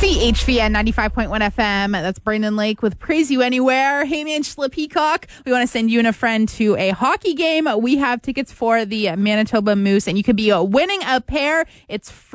CHVN 95.1 FM. That's Brandon Lake with Praise You Anywhere. Hey, man, Angela Peacock. We want to send you and a friend to a hockey game. We have tickets for the Manitoba Moose, and you could be winning a pair. It's free.